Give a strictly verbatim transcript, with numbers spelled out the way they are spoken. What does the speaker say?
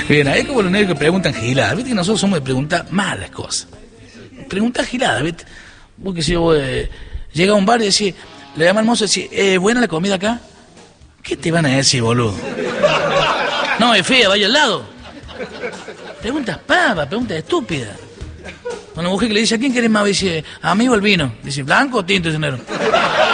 Bien, ahí es como los negros que preguntan giladas. Viste que nosotros somos de preguntar malas cosas. Preguntar giladas, ¿viste? Vos que si vos eh, llega a un bar y decís, le llama al mozo y decís, ¿eh, ¿buena la comida acá? ¿Qué te van a decir, boludo? No, es fea, vaya al lado. Preguntas pavas, preguntas estúpidas. Una mujer que le dice, ¿a quién querés más? Dice, a mí o el vino. Dice, ¿blanco o tinto, señor?